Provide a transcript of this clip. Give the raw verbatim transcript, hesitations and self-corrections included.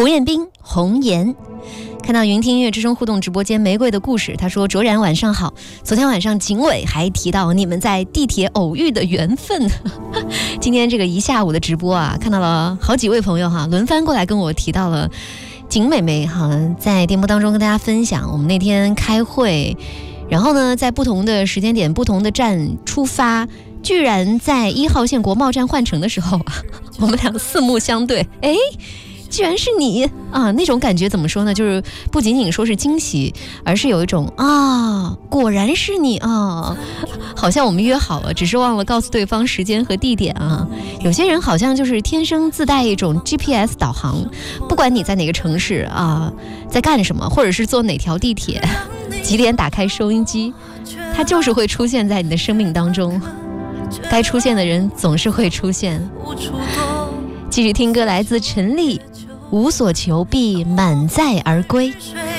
胡彦斌、红颜。看到云听音乐之声互动直播间玫瑰的故事，他说卓然晚上好，昨天晚上警委还提到你们在地铁偶遇的缘分。今天这个一下午的直播啊，看到了好几位朋友哈，轮番过来跟我提到了景美美哈，在电波当中跟大家分享我们那天开会，然后呢在不同的时间点不同的站出发，居然在一号线国贸站换乘的时候啊，我们俩四目相对，哎，居然是你啊！那种感觉怎么说呢？就是不仅仅说是惊喜，而是有一种啊，果然是你啊，好像我们约好了，只是忘了告诉对方时间和地点啊。有些人好像就是天生自带一种 G P S 导航，不管你在哪个城市啊，在干什么，或者是坐哪条地铁，几点打开收音机，它就是会出现在你的生命当中。该出现的人总是会出现。继续听歌，来自陈粒，无所求必满载而归。